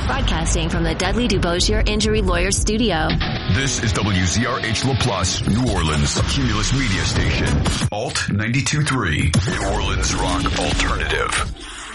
Broadcasting from the Dudley DuBoisier Injury Lawyer Studio. This is WZRH La Plus, New Orleans, Cumulus Media Station. Alt 92.3, New Orleans Rock Alternative.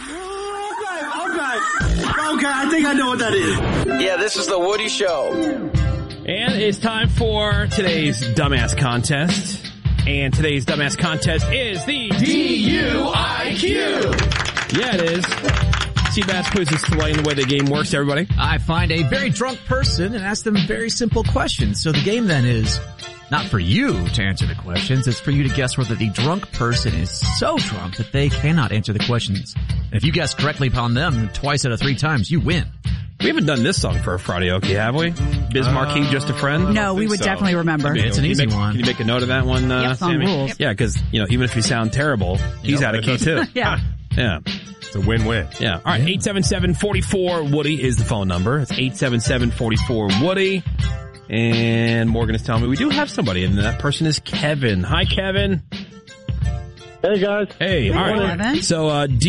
Okay, I think I know what that is. Yeah, this is the Woody Show. And it's time for today's Dumbass Contest. And today's Dumbass Contest is the DUIQ. Yeah, it is. Seabass puts us to explain the way the game works, everybody. I find a very drunk person and ask them very simple questions. So the game then is not for you to answer the questions. It's for you to guess whether the drunk person is so drunk that they cannot answer the questions. And if you guess correctly upon them twice out of 3 times, you win. We haven't done this song for a Friday, okay, have we? Biz Markie, Just a Friend? No, we would definitely remember. I mean, it's an easy one. Can you make a note of that one, Sammy? Rules. Yeah, because, even if you sound terrible, he's out of key, too. Yeah. Yeah. It's a win-win. Yeah. All right, 877-44-WOODY is the phone number. It's 877-44-WOODY. And Morgan is telling me we do have somebody, and that person is Kevin. Hi, Kevin. Hey, guys. Hey, all right. Kevin. So,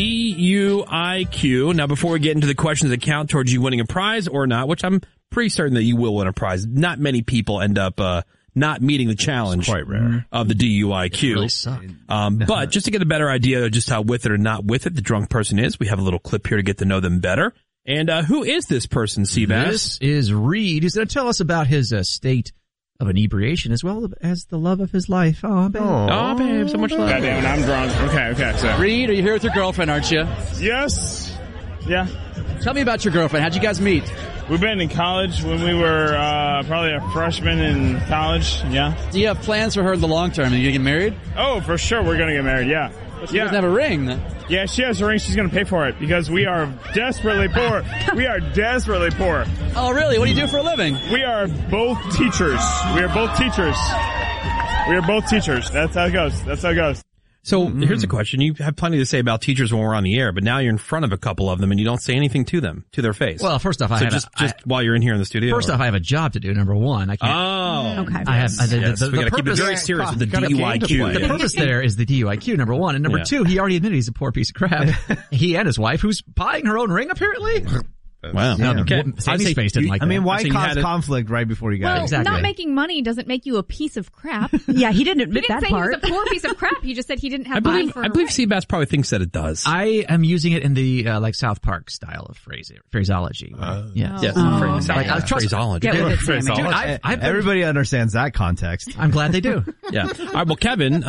DUIQ. Now, before we get into the questions that count towards you winning a prize or not, which I'm pretty certain that you will win a prize. Not many people end up not meeting the challenge Quite rare. of the DUIQ. Really suck. But just to get a better idea of just how with it or not with it the drunk person is, we have a little clip here to get to know them better. And who is this person, Seabass? This is Reed. He's going to tell us about his state of inebriation as well as the love of his life. Oh, babe. Oh, babe, so much love. God damn it, I'm drunk. Okay, so. Reed, are you here with your girlfriend, aren't you? Yes. Yeah. Tell me about your girlfriend. How'd you guys meet? We've been in college when we were probably a freshman in college, yeah. Do you have plans for her in the long term? Are you going to get married? Oh, for sure we're going to get married, yeah. She doesn't have a ring. Yeah, she has a ring. She's going to pay for it because we are desperately poor. We are desperately poor. Oh, really? What do you do for a living? We are both teachers. We are both teachers. We are both teachers. That's how it goes. That's how it goes. So here's a question. You have plenty to say about teachers when we're on the air, but now you're in front of a couple of them and you don't say anything to them, to their face. Well, first off, just while you're in here in the studio. First off, I have a job to do, number one. I can't. Oh. Okay. I have, we got to keep it very serious with the DUIQ. The purpose there is the DUIQ, number one. And number two, he already admitted he's a poor piece of crap. He and his wife, who's buying her own ring, apparently. Wow. No, Okay. Sammy's face didn't like that. I mean, why So you cause had it- conflict right before you got Well, it? Exactly. not making money doesn't make you a piece of crap. Yeah, he didn't He admit didn't that say part. he was a poor piece of crap. He just said he didn't have I money believe for Seabass probably thinks that it does. I am using it in the like South Park style of phraseology. Yes. Yes. Phraseology. Get with it, Sammy. Dude, I've been- Everybody understands that context. I'm glad they do. Yeah. All right. Well, Kevin,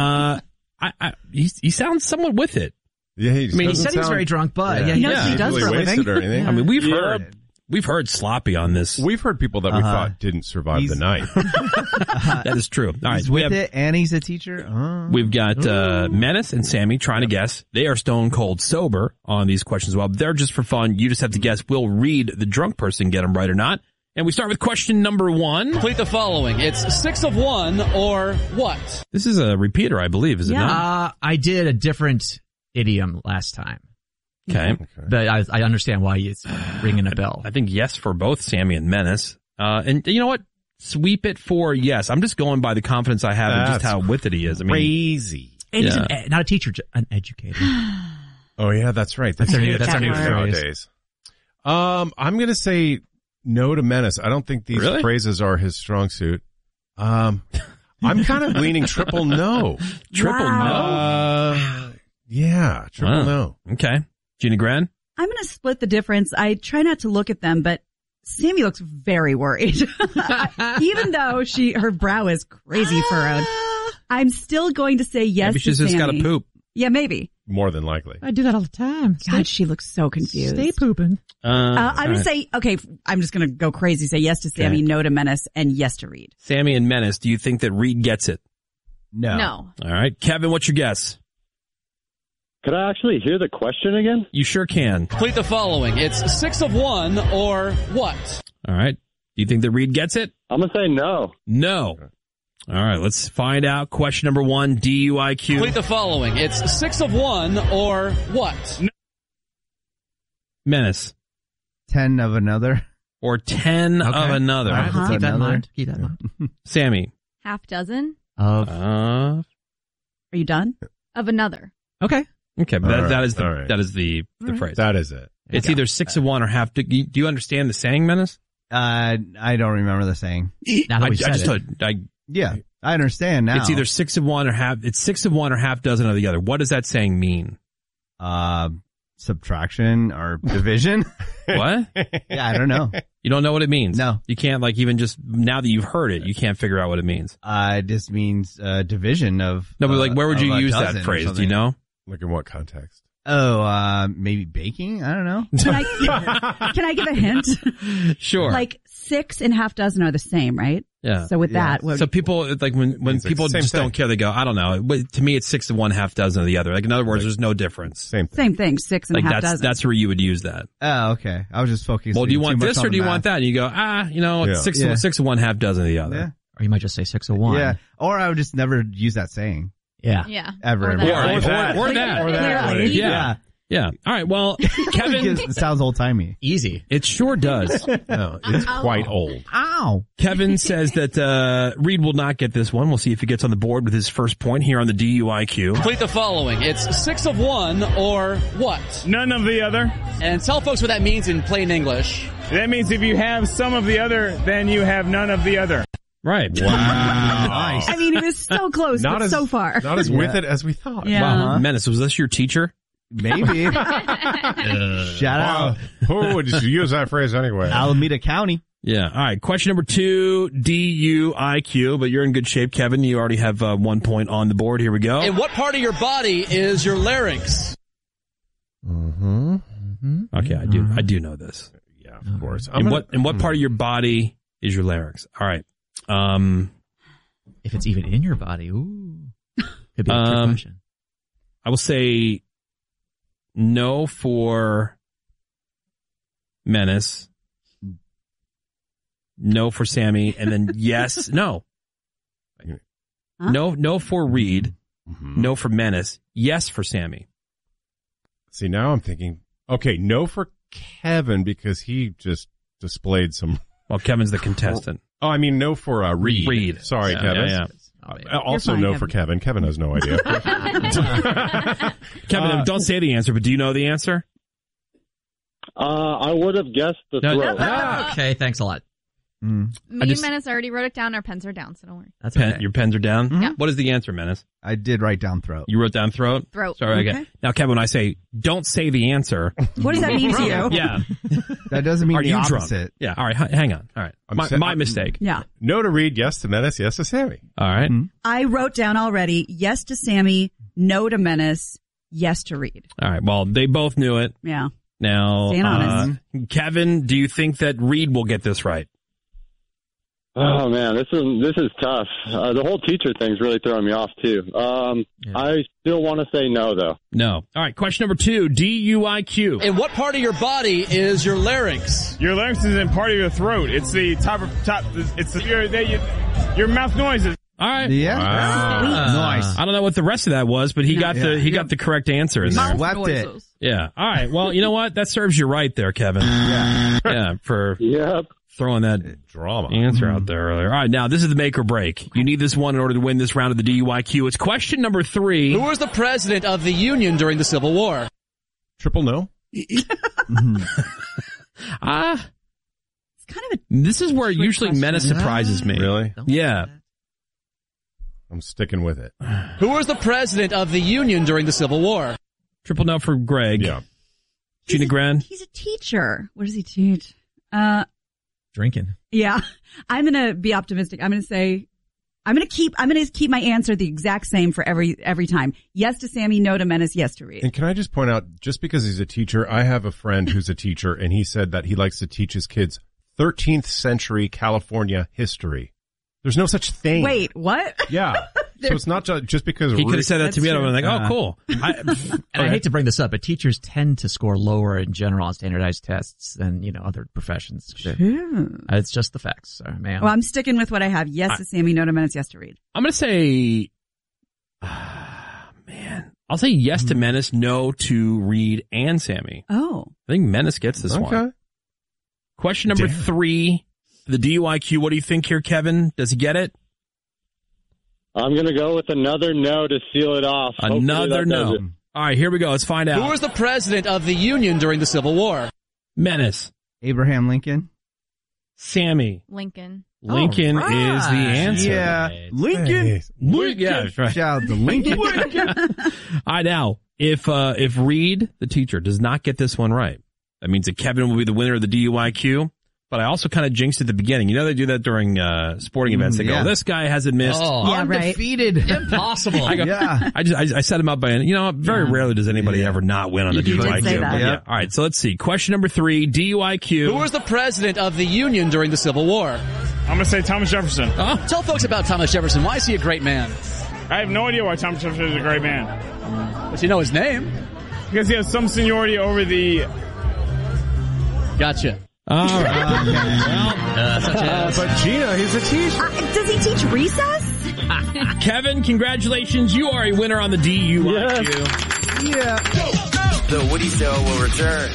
he sounds somewhat with it. Yeah, I mean, he said he was very drunk, but He knows what he does for a living. or anything. I mean, we've heard sloppy on this. We've heard people that we thought didn't survive the night. That is true. All right. He's with it, and he's a teacher. Oh. We've got Menace and Sammy trying to guess. They are stone cold sober on these questions as well. But they're just for fun. You just have to guess. We'll read the drunk person, get them right or not. And we start with question number 1. Complete the following. It's 6 of 1 or what? This is a repeater, I believe, is it not? I did a different idiom last time. Okay. But I understand why it's ringing a bell. I think yes for both Sammy and Menace. And you know what? Sweep it for yes. I'm just going by the confidence I have in just how with it he is. I mean, Crazy. And he's not a teacher, an educator. Oh yeah, that's right. That's our new phrase. nowadays. I'm going to say no to Menace. I don't think these phrases are his strong suit. I'm kind of leaning triple no. Triple no? Yeah, triple no. Okay. Jeannie Gran? I'm going to split the difference. I try not to look at them, but Sammy looks very worried. Even though her brow is crazy furrowed. I'm still going to say yes Maybe to she's Sammy. just got to poop. Yeah, maybe. More than likely. I do that all the time. God, she looks so confused. Stay pooping. I'm going to say, okay, I'm just going to go crazy, say yes to Sammy, no to Menace, and yes to Reed. Sammy and Menace, do you think that Reed gets it? No. All right. Kevin, what's your guess? Could I actually hear the question again? You sure can. Complete the following. It's 6 of 1 or what? All right. Do you think that Reed gets it? I'm going to say no. No. All right. Let's find out. Question number 1, DUIQ. Complete the following. It's 6 of 1 or what? No. Menace. 10 of another. Or 10 of another. All right, keep that in mind. Keep that in mind. Sammy. Half dozen Are you done? of another. Okay. Okay, but All right, that is all right. that is the phrase. That is it. It's either 6 of one or half. Do you understand the saying, Menace? I don't remember the saying. Now that we said Yeah, I understand now. It's either 6 of one or half. It's 6 of one or half dozen of the other. What does that saying mean? Subtraction or division. What? Yeah, I don't know. You don't know what it means? No. You can't, like, even just, now that you've heard it, you can't figure out what it means. It just means division of... No, but like, where would you use that phrase? Do you know? Like in what context? Oh, maybe baking? I don't know. Can I give a hint? Sure. Like 6 and half dozen are the same, right? Yeah. So with that, so people, like, when people just don't care, they go, I don't know. To me, it's 6 of one, half dozen of the other. Like, in other words, there's no difference. Same thing. 6 and a half dozen. That's where you would use that. Oh, okay. I was just focusing. Well, do you want this or do you want that? And you go, it's 6 of one, half dozen of the other. Yeah. Or you might just say 6 of one. Yeah. Or I would just never use that saying. Yeah. Yeah. Ever. Or that. Or that. Yeah. Yeah. All right. Well, Kevin. It sounds old timey. Easy. It sure does. No, it's quite old. Ow. Kevin says that Reed will not get this one. We'll see if he gets on the board with his first point here on the DUIQ. Complete the following. It's 6 of one or what? None of the other. And tell folks what that means in plain English. That means if you have some of the other, then you have none of the other. Right. Wow. Nice. I mean, it was so close, but so far. Not as with it as we thought. Yeah. Wow. Menace, was this your teacher? Maybe. Shout out. Who would you use that phrase anyway? Alameda County. Yeah. All right. Question number 2, DUIQ, but you're in good shape, Kevin. You already have 1 point on the board. Here we go. In what part of your body is your larynx? Okay. I do know this. Yeah, of course. In what part of your body is your larynx? All right. If it's even in your body, ooh. Could be a trick question. I will say no for Menace, no for Sammy, and then yes, no. Huh? No for Reed, no for Menace, yes for Sammy. See, now I'm thinking, okay, no for Kevin because he just displayed some... Well, Kevin's the contestant. Oh, I mean, no for Reed. Reed. Sorry, Kevin. Yeah. Also, fine, no Kevin. for Kevin. Kevin has no idea. Kevin, don't say the answer, but do you know the answer? I would have guessed the throat. Okay, thanks a lot. Me and Menace already wrote it down. Our pens are down, so don't worry. That's okay. Your pens are down? Yeah. What is the answer, Menace? I did write down throat. You wrote down throat? Throat. Sorry, Okay. Now, Kevin, when I say don't say the answer. What does that mean to you? Yeah. That doesn't mean Are the you opposite. drunk? Yeah. All right. Hang on. All right. My mistake. Yeah. No to Reed, yes to Menace, yes to Sammy. All right. I wrote down already, yes to Sammy, no to Menace, yes to Reed. All right. Well, they both knew it. Yeah. Now, Staying honest. Kevin, do you think that Reed will get this right? Oh man, this is tough. The whole teacher thing's really throwing me off too. I still want to say no though. No. All right. Question number 2, DUIQ. In what part of your body is your larynx? Your larynx is in part of your throat. It's the top. It's your mouth noises. All right. Yeah. Nice. I don't know what the rest of that was, but he got the correct answer in there. Left it. Yeah. All right. Well, you know what? That serves you right there, Kevin. Yeah. For throwing that drama answer out there earlier. All right. Now, this is the make or break. You need this one in order to win this round of the DUIQ. It's question number 3. Who was the president of the Union during the Civil War? Triple no? It's kind of this is where usually question. Menace surprises me. Really? Yeah. I'm sticking with it. Who was the president of the Union during the Civil War? Triple no for Greg. Yeah. Gina Gran. He's a teacher. What does he teach? Drinking. Yeah. I'm going to be optimistic. I'm going to keep my answer the exact same for every time. Yes to Sammy, no to Menace, yes to Reed. And can I just point out, just because he's a teacher, I have a friend who's a teacher, and he said that he likes to teach his kids 13th century California history. There's no such thing. Wait, what? Yeah. So it's not just because he could have said that to me. I'm like, oh, cool. I hate to bring this up, but teachers tend to score lower in general on standardized tests than, other professions. It's just the facts, man. Well, I'm sticking with what I have. Yes to Sammy, no to Menace, yes to Reed. I'm going to say, I'll say yes to Menace, no to Reed and Sammy. Oh. I think Menace gets this one. Question number 3, the DUIQ. What do you think here, Kevin? Does he get it? I'm going to go with another no to seal it off. Another no. All right, here we go. Let's find out. Who was the president of the Union during the Civil War? Menace. Abraham Lincoln. Sammy. Lincoln. Lincoln is the answer. Yeah. Lincoln. Lincoln. Yeah, that's right. Shout out to Lincoln. All right, now, if Reed, the teacher, does not get this one right, that means that Kevin will be the winner of the DUIQ. But I also kind of jinxed at the beginning. You know they do that during sporting events. They go, this guy hasn't missed. Undefeated. Impossible. I set him up by, very rarely does anybody ever not win on the DUIQ. Yeah. All right, so let's see. Question number 3, DUIQ. Who was the president of the Union during the Civil War? I'm going to say Thomas Jefferson. Tell folks about Thomas Jefferson. Why is he a great man? I have no idea why Thomas Jefferson is a great man. But you know his name. Because he has some seniority over the... Gotcha. All right. But Gina, he's a teacher. Does he teach recess? Kevin, congratulations. You are a winner on the DUIQ. Yeah. The Woody Show will return.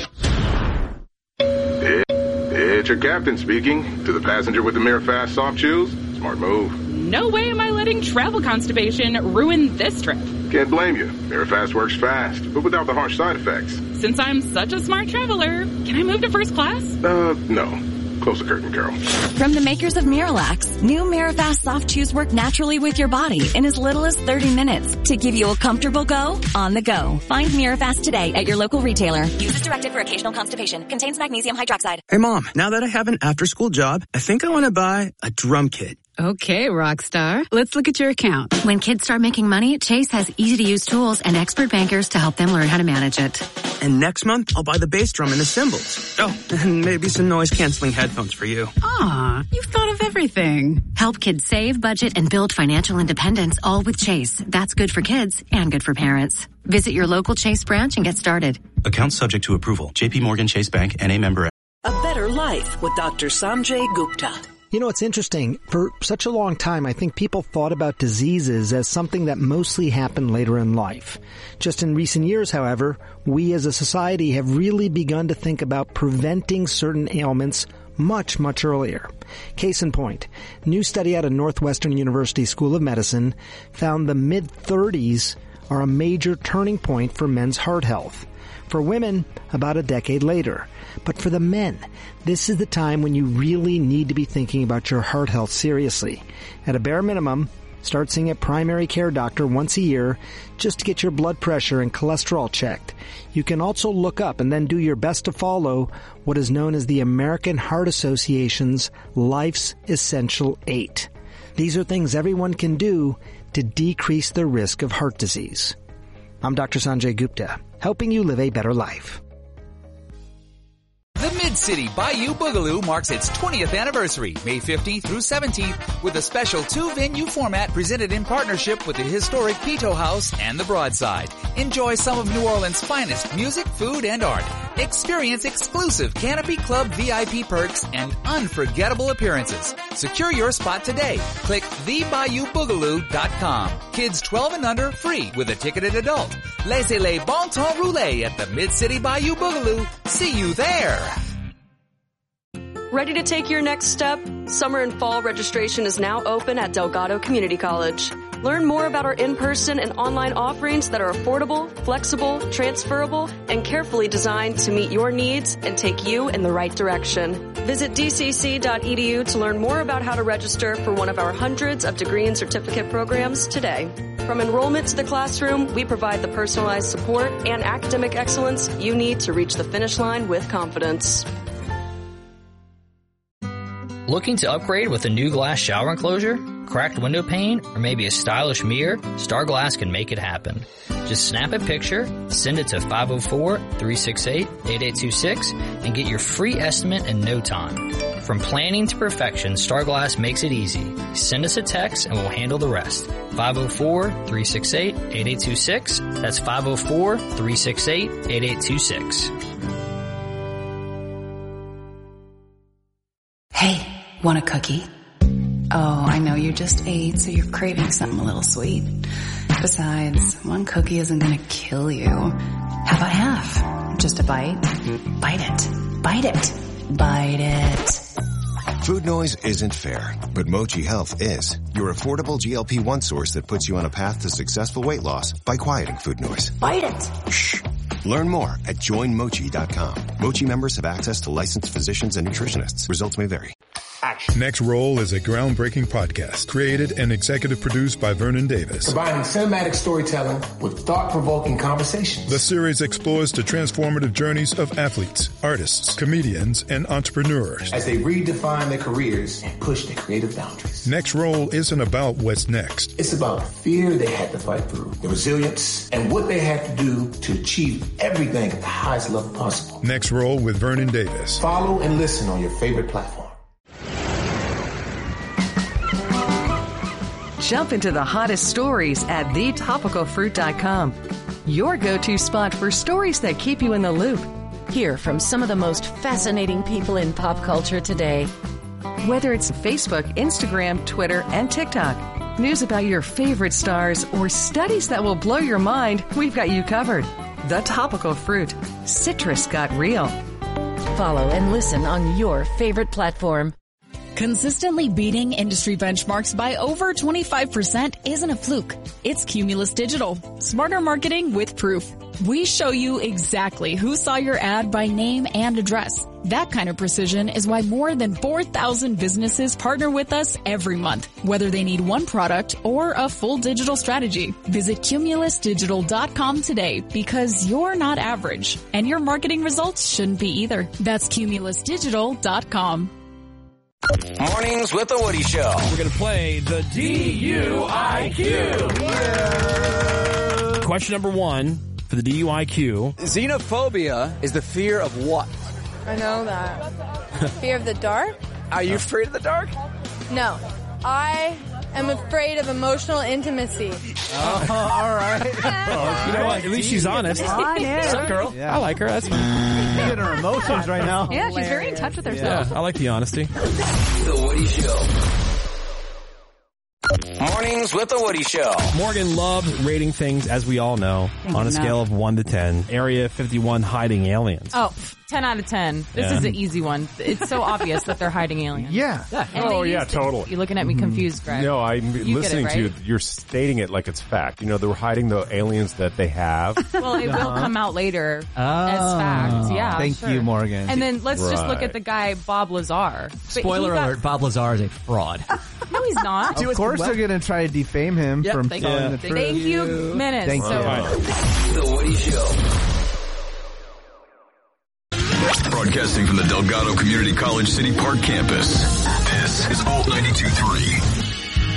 It's your captain speaking. To the passenger with the Mirror Fast soft chews, smart move. No way am I letting travel constipation ruin this trip. Can't blame you. Mirror Fast works fast, but without the harsh side effects. Since I'm such a smart traveler, can I move to first class? No. Close the curtain, Carol. From the makers of Miralax, new Mirafast soft chews work naturally with your body in as little as 30 minutes to give you a comfortable go on the go. Find Mirafast today at your local retailer. Use as directed for occasional constipation. Contains magnesium hydroxide. Hey, Mom, now that I have an after-school job, I think I want to buy a drum kit. Okay, Rockstar. Let's look at your account. When kids start making money, Chase has easy-to-use tools and expert bankers to help them learn how to manage it. And next month, I'll buy the bass drum and the cymbals. Oh, and maybe some noise-canceling headphones for you. Aw, you've thought of everything. Help kids save, budget, and build financial independence, all with Chase. That's good for kids and good for parents. Visit your local Chase branch and get started. Account subject to approval. JP Morgan Chase Bank, N.A. member. A better life with Dr. Sanjay Gupta. You know, it's interesting. For such a long time, I think people thought about diseases as something that mostly happened later in life. Just in recent years, however, we as a society have really begun to think about preventing certain ailments much, much earlier. Case in point, new study out of Northwestern University School of Medicine found the mid-30s are a major turning point for men's heart health. For women, about a decade later. But for the men, this is the time when you really need to be thinking about your heart health seriously. At a bare minimum, start seeing a primary care doctor once a year just to get your blood pressure and cholesterol checked. You can also look up and then do your best to follow what is known as the American Heart Association's Life's Essential 8. These are things everyone can do to decrease the risk of heart disease. I'm Dr. Sanjay Gupta, helping you live a better life. The Mid-City Bayou Boogaloo marks its 20th anniversary, May 15th through 17th, with a special 2-venue format presented in partnership with the historic Pito House and the Broadside. Enjoy some of New Orleans' finest music, food, and art. Experience exclusive Canopy Club VIP perks and unforgettable appearances. Secure your spot today. Click thebayouboogaloo.com. Kids 12 and under free with a ticketed adult. Laissez-les bon temps rouler at the Mid-City Bayou Boogaloo. See you there. Ready to take your next step? Summer and fall registration is now open at Delgado Community College. Learn more about our in-person and online offerings that are affordable, flexible, transferable, and carefully designed to meet your needs and take you in the right direction. Visit dcc.edu to learn more about how to register for one of our hundreds of degree and certificate programs today. From enrollment to the classroom, we provide the personalized support and academic excellence you need to reach the finish line with confidence. Looking to upgrade with a new glass shower enclosure, cracked window pane, or maybe a stylish mirror? Star Glass can make it happen. Just snap a picture, send it to 504-368-8826, and get your free estimate in no time. From planning to perfection, Star Glass makes it easy. Send us a text and we'll handle the rest. 504-368-8826. That's 504-368-8826. Hey, want a cookie? Oh, I know you just ate, so you're craving something a little sweet. Besides, one cookie isn't gonna kill you. How about half? Just a bite? Bite it. Bite it. Bite it. Food noise isn't fair, but Mochi Health is. Your affordable GLP-1 source that puts you on a path to successful weight loss by quieting food noise. Bite it. Shh. Learn more at joinmochi.com. Mochi members have access to licensed physicians and nutritionists. Results may vary. Next Roll is a groundbreaking podcast created and executive produced by Vernon Davis. Combining cinematic storytelling with thought-provoking conversations. The series explores the transformative journeys of athletes, artists, comedians, and entrepreneurs as they redefine their careers and push their creative boundaries. Next Roll isn't about what's next. It's about the fear they had to fight through, the resilience, and what they had to do to achieve everything at the highest level possible. Next Roll with Vernon Davis. Follow and listen on your favorite platform. Jump into the hottest stories at thetopicalfruit.com. Your go-to spot for stories that keep you in the loop. Hear from some of the most fascinating people in pop culture today. Whether it's Facebook, Instagram, Twitter, and TikTok, news about your favorite stars, or studies that will blow your mind, we've got you covered. The Topical Fruit. Citrus got real. Follow and listen on your favorite platform. Consistently beating industry benchmarks by over 25% isn't a fluke. It's Cumulus Digital. Smarter marketing with proof. We show you exactly who saw your ad by name and address. That kind of precision is why more than 4,000 businesses partner with us every month, whether they need one product or a full digital strategy. Visit cumulusdigital.com today because you're not average, and your marketing results shouldn't be either. That's cumulusdigital.com. Mornings with the Woody Show. We're going to play the DUIQ. Question number 1 for the DUIQ. Xenophobia is the fear of what? I know that. Fear of the dark? Are you afraid of the dark? No. I am afraid of emotional intimacy. Oh, all right. You know what? At least she's honest. What's up, girl? Yeah. I like her. That's fine. She's getting her emotions right now. Yeah, she's very in touch with herself. Yeah, I like the honesty. The Woody Show. Mornings with the Woody Show. Morgan loved rating things, as we all know, on a scale of 1 to 10. Area 51 hiding aliens. Oh, 10 out of 10. This is an easy one. It's so obvious that they're hiding aliens. Yeah. And Totally. You're looking at me confused, Greg. No, I'm listening right? to you. You're stating it like it's fact. You know, they're hiding the aliens that they have. Well, it will come out later as fact. Yeah, Thank you, Morgan. And then let's just look at the guy, Bob Lazar. Spoiler alert, Bob Lazar is a fraud. No, he's not. Of course they're going to try to defame him from telling the truth. Thank you, Menace. Thank you. The Woody Show. Broadcasting from the Delgado Community College City Park campus, this is Alt 92.3.